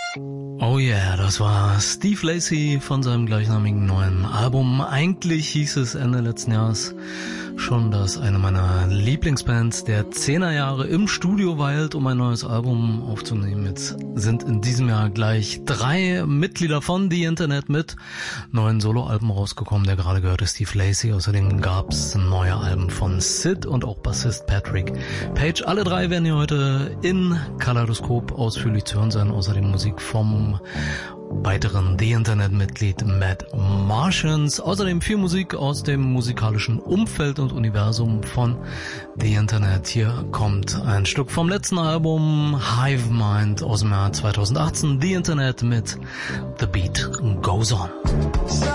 Oh yeah, das war Steve Lacy von seinem gleichnamigen neuen Album. Eigentlich hieß es Ende letzten Jahres schon, dass eine meiner Lieblingsbands der 10er Jahre im Studio weilt, um ein neues Album aufzunehmen. Jetzt sind in diesem Jahr gleich 3 Mitglieder von The Internet mit neuen Soloalben rausgekommen. Der gerade gehörte Steve Lacy. Außerdem gab es neue Alben von Sid und auch Bassist Patrick Page. Alle 3 werden hier heute in Kaleidoskop ausführlich zu hören sein. Außerdem Musik vom weiteren The Internet-Mitglied Matt Martians. Außerdem viel Musik aus dem musikalischen Umfeld und Universum von The Internet. Hier kommt ein Stück vom letzten Album Hive Mind aus dem Jahr 2018. The Internet mit The Beat Goes On.